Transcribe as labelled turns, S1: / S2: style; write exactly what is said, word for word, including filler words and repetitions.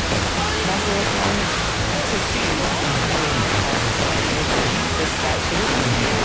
S1: That's what I wanted to see. I mean, like I said, with the, the statue.